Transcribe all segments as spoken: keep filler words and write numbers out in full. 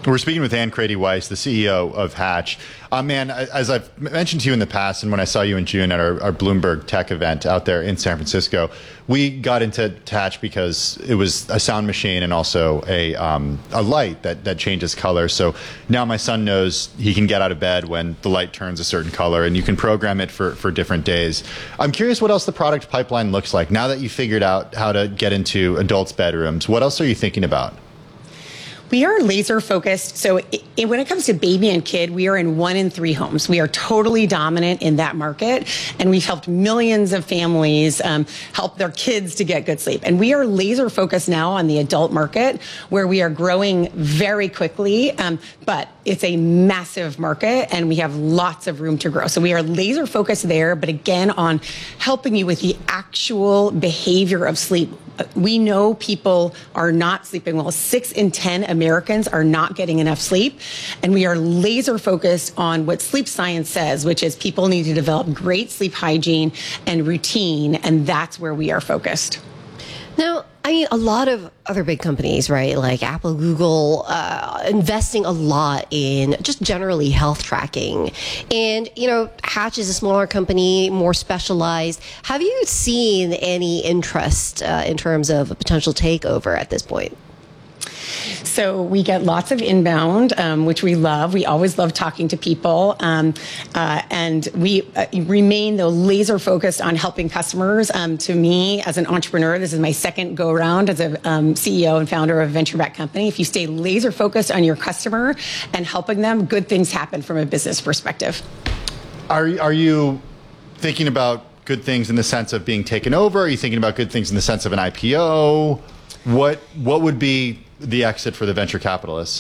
We're speaking with Ann Crady-Weiss, the C E O of Hatch. Uh, man, as I've mentioned to you in the past, and when I saw you in June at our, our Bloomberg Tech event out there in San Francisco, we got into Hatch because it was a sound machine and also a um, a light that, that changes color. So now my son knows he can get out of bed when the light turns a certain color, and you can program it for, for different days. I'm curious what else the product pipeline looks like. Now that you figured out how to get into adults' bedrooms, what else are you thinking about? We are laser focused. So it, it, when it comes to baby and kid, we are in one in three homes. We are totally dominant in that market. And we've helped millions of families um, help their kids to get good sleep. And we are laser focused now on the adult market, where we are growing very quickly. Um, but it's a massive market and we have lots of room to grow. So we are laser focused there, but again, on helping you with the actual behavior of sleep. We know people are not sleeping well. Six in ten Americans are not getting enough sleep. And we are laser focused on what sleep science says, which is people need to develop great sleep hygiene and routine. And that's where we are focused. Now, I mean, a lot of other big companies, right, like Apple, Google, uh, investing a lot in just generally health tracking. And, you know, Hatch is a smaller company, more specialized. Have you seen any interest uh, in terms of a potential takeover at this point? So we get lots of inbound, um, which we love. We always love talking to people. Um, uh, and we uh, remain, though, laser focused on helping customers. Um, to me, as an entrepreneur, this is my second go around as a um, C E O and founder of a venture-backed company. If you stay laser focused on your customer and helping them, good things happen from a business perspective. Are, are you thinking about good things in the sense of being taken over? Are you thinking about good things in the sense of an I P O? What, what would be the exit for the venture capitalists?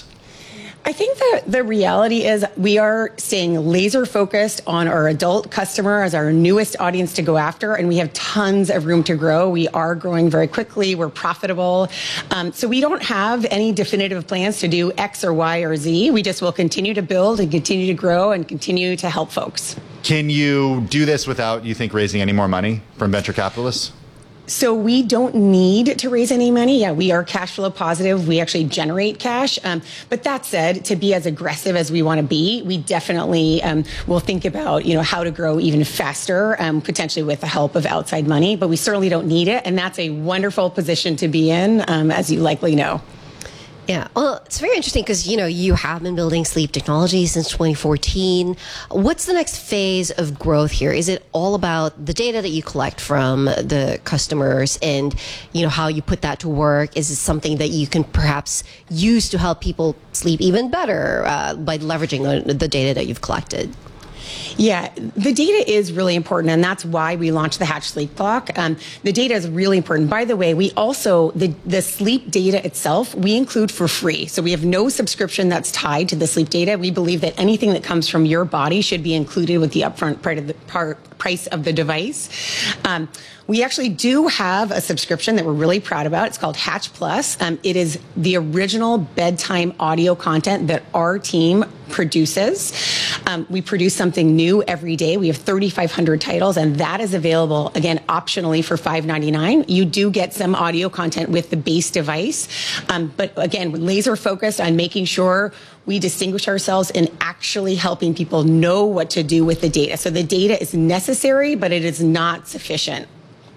I think that the reality is we are staying laser focused on our adult customer as our newest audience to go after, and we have tons of room to grow. We are growing very quickly. We're profitable. Um, so we don't have any definitive plans to do X or Y or Z. We just will continue to build and continue to grow and continue to help folks. Can you do this without, you think, raising any more money from venture capitalists? So we don't need to raise any money. Yeah, we are cash flow positive. We actually generate cash. Um, but that said, to be as aggressive as we want to be, we definitely um, will think about, you know, how to grow even faster, um, potentially with the help of outside money. But we certainly don't need it. And that's a wonderful position to be in, um, as you likely know. Yeah, well, it's very interesting because, you know, you have been building sleep technology since twenty fourteen. What's the next phase of growth here? Is it all about the data that you collect from the customers and, you know, how you put that to work? Is it something that you can perhaps use to help people sleep even better uh, by leveraging the, the data that you've collected? Yeah, the data is really important, and that's why we launched the Hatch Sleep Clock. Um, the data is really important. By the way, we also, the, the sleep data itself, we include for free. So we have no subscription that's tied to the sleep data. We believe that anything that comes from your body should be included with the upfront part of the part, price of the device. Um, we actually do have a subscription that we're really proud about. It's called Hatch Plus. Um, it is the original bedtime audio content that our team produces. Um, we produce something new every day. We have thirty-five hundred titles, and that is available, again, optionally for five ninety-nine. You do get some audio content with the base device. Um, but again, we're laser focused on making sure we distinguish ourselves in actually helping people know what to do with the data. So the data is necessary, but it is not sufficient.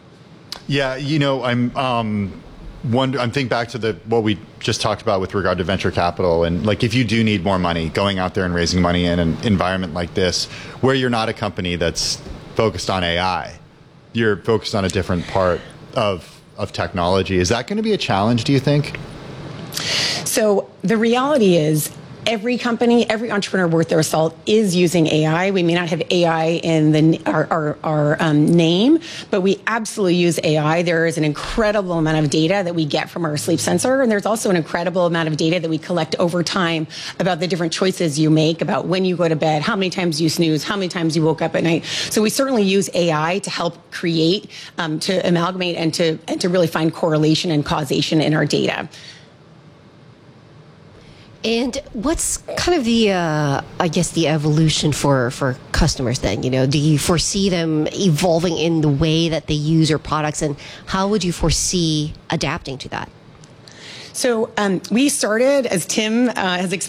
Yeah, you know, I'm um, wonder, I'm thinking back to the what we just talked about with regard to venture capital, and like if you do need more money, going out there and raising money in an environment like this, where you're not a company that's focused on A I, you're focused on a different part of of technology. Is that going to be a challenge, do you think? So the reality is, every company, every entrepreneur worth their salt is using A I. We may not have A I in the, our, our, our um, name, but we absolutely use A I. There is an incredible amount of data that we get from our sleep sensor, and there's also an incredible amount of data that we collect over time about the different choices you make, about when you go to bed, how many times you snooze, how many times you woke up at night. So we certainly use A I to help create, um, to amalgamate, and to and to really find correlation and causation in our data. And what's kind of the, uh, I guess, the evolution for, for customers then? You know, do you foresee them evolving in the way that they use your products, and how would you foresee adapting to that? So um, we started, as Tim uh, has explained,